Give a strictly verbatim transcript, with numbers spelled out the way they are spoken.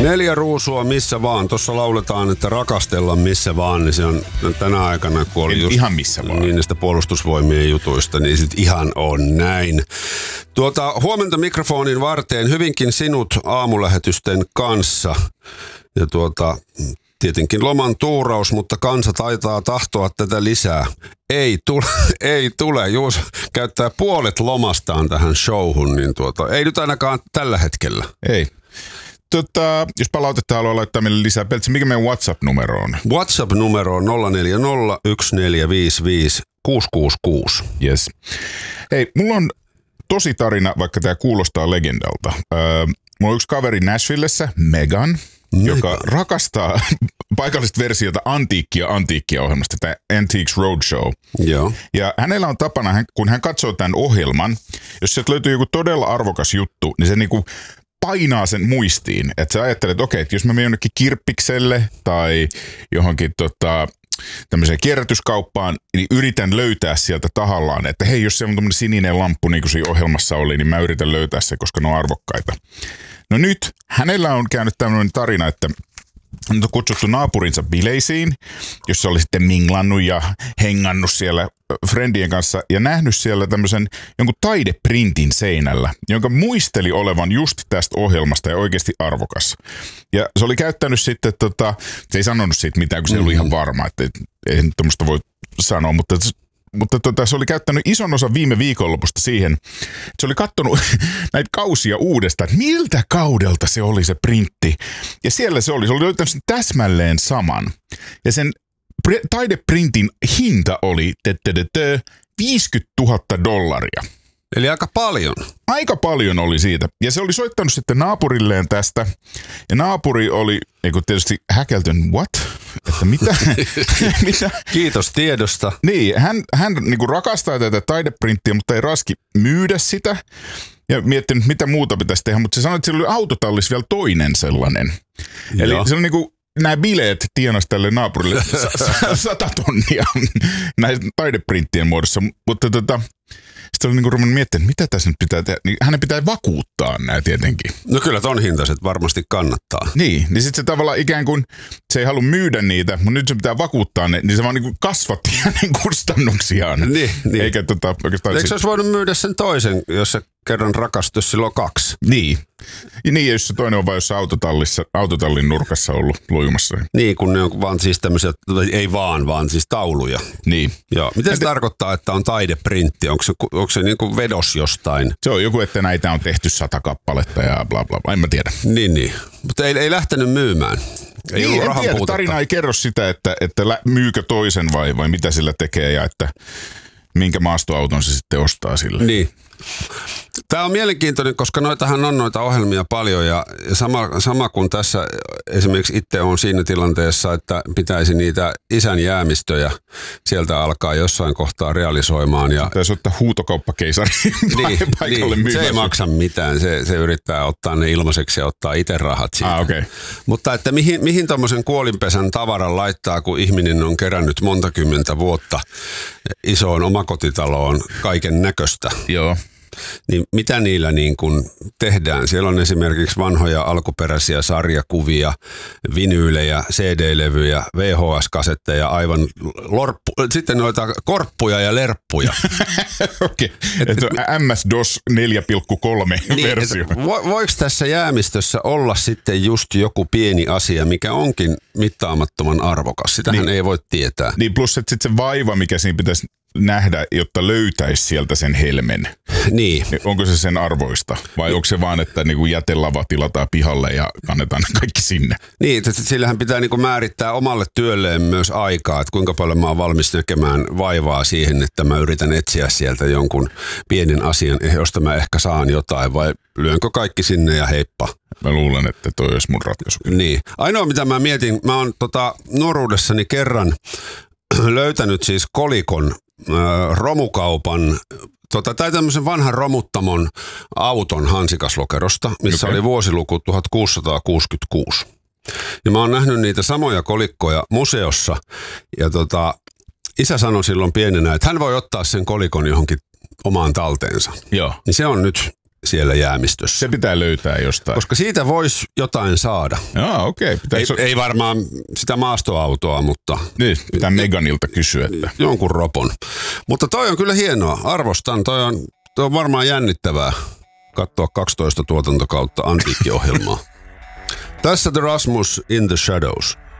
Neljä ruusua missä vaan. Tuossa lauletaan, että rakastella missä vaan, niin se on tänä aikana, kun oli just ihan missä vaan. Niin näistä puolustusvoimien jutuista, niin sit ihan on näin. Tuota, huomenta mikrofonin varteen hyvinkin sinut aamulähetysten kanssa. Ja tuota, tietenkin loman tuuraus, mutta kansa taitaa tahtoa tätä lisää. Ei tule, ei tule. Juus käyttää puolet lomastaan tähän showhun, niin tuota, ei nyt ainakaan tällä hetkellä. Ei. Tota, jos palautetta haluaa laittaa meille lisää, Peltsi, mikä meidän WhatsApp-numero on? WhatsApp-numero on nolla neljä nolla yksi neljä viisi viisi kuusi kuusi kuusi. Yes. Hei, mulla on tosi tarina, vaikka tämä kuulostaa legendalta. Öö, mulla on yksi kaveri Nashvillessä, Megan, Megan, joka rakastaa paikallista versiota Antiikkia Antiikkia ohjelmasta, tämä Antiques Roadshow. Joo. Ja hänellä on tapana, kun hän katsoo tämän ohjelman, jos sieltä löytyy joku todella arvokas juttu, niin se niinku painaa sen muistiin. Että sä ajattelet, että okei, että jos mä menen jonnekin kirppikselle tai johonkin tota, tämmöiseen kierrätyskauppaan, niin yritän löytää sieltä tahallaan, että hei, jos se on tämmöinen sininen lamppu, niin kuin siinä ohjelmassa oli, niin mä yritän löytää se, koska ne on arvokkaita. No nyt hänellä on käynyt tämmöinen tarina, että hän on kutsuttu naapurinsa bileisiin, jossa oli sitten minglannut ja hengannut siellä friendien kanssa ja nähnyt siellä tämmöisen jonkun taideprintin seinällä, jonka muisteli olevan just tästä ohjelmasta ja oikeasti arvokas. Ja se oli käyttänyt sitten, tota, se ei sanonut siitä mitään, kun se ei ollut ihan varma, että ei tämmöistä voi sanoa, mutta Mutta tota, se oli käyttänyt ison osan viime viikonlopusta siihen, että se oli katsonut näitä kausia uudestaan, että miltä kaudelta se oli se printti. Ja siellä se oli, se oli löytänyt sen täsmälleen saman. Ja sen pre- taideprintin hinta oli viisikymmentätuhatta dollaria. Eli aika paljon. Aika paljon oli siitä. Ja se oli soittanut sitten naapurilleen tästä. Ja naapuri oli niin tietysti häkeltynyt, what? Että mitä? mitä? Kiitos tiedosta. Niin, hän, hän niin rakastaa tätä taideprinttiä, mutta ei raski myydä sitä. Ja miettinyt, mitä muuta pitäisi tehdä. Mutta se sanoi, että sillä oli autotallissa vielä toinen sellainen. Joo. Eli se on niin kuin nämä bileet tienasi tälle naapurille sata tonnia näiden taideprinttien muodossa. Mutta tota... Sitten oli niinku ruvennut miettimään, mitä tässä nyt pitää tehdä. Niin hänen pitää vakuuttaa nämä tietenkin. No kyllä ton hintaiset varmasti kannattaa. Niin, niin sitten se tavallaan ikään kuin, se ei halua myydä niitä, mutta nyt se pitää vakuuttaa ne, niin se vaan niinku kasvatti hänen kustannuksiaan. Niin, niin. Eikä tota oikeastaan... Eikö se olisi voinut myydä sen toisen, jos se kerran rakastus silloin kaksi? Niin. Ja niin, jos se toinen on vain jossain autotallissa, autotallin nurkassa ollut luimassa. Niin, kun ne on vaan siis tämmöisiä, ei vaan, vaan siis tauluja. Niin. Joo. Miten se te... tarkoittaa, että on taideprintti? Onko se, onko se niin kuin vedos jostain? Se on joku, että näitä on tehty sata kappaletta ja bla bla bla. En mä tiedä. Niin, niin. Mutta ei, ei lähtenyt myymään. Ei niin, en tiedä. Tarina ei kerro sitä, että, että myykö toisen vai, vai mitä sillä tekee ja että minkä maastoauton se sitten ostaa sille. Niin. Tämä on mielenkiintoinen, koska noitahan on noita ohjelmia paljon ja sama, sama kuin tässä esimerkiksi itse on siinä tilanteessa, että pitäisi niitä isän jäämistöjä sieltä alkaa jossain kohtaa realisoimaan. Ja pitäisi ottaa huutokauppakeisari niin, paikalle niin, myymässä. Se ei maksa mitään, se, se yrittää ottaa ne ilmaiseksi ja ottaa itse rahat siitä. Ah, okay. Mutta että mihin, mihin tommosen kuolinpesän tavaran laittaa, kun ihminen on kerännyt monta kymmentä vuotta isoon omakotitaloon kaiken näköistä. Joo. Niin mitä niillä niin kuin tehdään? Siellä on esimerkiksi vanhoja alkuperäisiä sarjakuvia, vinyylejä, C D-levyjä, V H S-kasetteja, aivan lorppu, sitten noita korppuja ja lerppuja. Okei, okay. Että M S-DOS neljä pilkku kolme niin, versio. Vo, voiko tässä jäämistössä olla sitten just joku pieni asia, mikä onkin mittaamattoman arvokas? Sitähän niin, ei voi tietää. Niin plus että sitten se vaiva, mikä siinä pitäisi nähdä, jotta löytäisi sieltä sen helmen. Niin. Onko se sen arvoista? Vai niin, onko se vaan, että niinku jätelava tilataan pihalle ja kannetaan kaikki sinne? Niin, että sillähän pitää niinku määrittää omalle työlleen myös aikaa, että kuinka paljon mä oon valmis näkemään vaivaa siihen, että mä yritän etsiä sieltä jonkun pienen asian, josta mä ehkä saan jotain, vai lyönkö kaikki sinne ja heippa. Mä luulen, että toi olisi mun ratkaisu. Niin. Ainoa mitä mä mietin, mä oon tota, nuoruudessani kerran löytänyt siis kolikon äh, romukaupan, tota, tai tämmöisen vanhan romuttamon auton hansikaslokerosta, missä okay, oli vuosiluku tuhatkuusisataakuusikymmentäkuusi. Ja mä oon nähnyt niitä samoja kolikkoja museossa, ja tota, isä sanoi silloin pienenä, että hän voi ottaa sen kolikon johonkin omaan talteensa. Joo. Niin se on nyt siellä jäämistössä. Se pitää löytää jostain. Koska siitä voisi jotain saada. Joo, okei. Okay. Ei, ei varmaan sitä maastoautoa, mutta... Niin, pitää Meganilta kysyä. Että... Jonkun ropon. Mutta toi on kyllä hienoa. Arvostan. Toi on, toi on varmaan jännittävää katsoa kaksitoista tuotantokautta antiikkiohjelmaa. Tässä The Rasmus in the Shadows.